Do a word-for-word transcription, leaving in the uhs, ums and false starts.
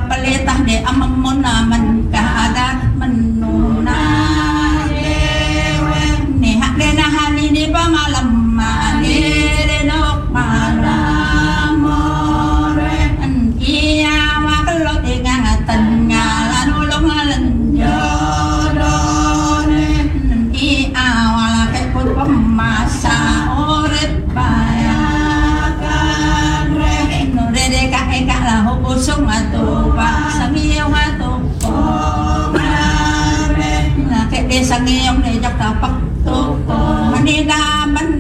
palita de amang mo naman kahadat manuna ni hakde na hani ni pamalamma ni renok malamore an iya wakalo de ngatan ngalanulong ngalan jodone i awala kay pun pamasa oret bayakan re no re de ka e ka la ho usong ato pa sangiyaw ato ko na re na kay de sangiyaw ne jak tapak to ko manila man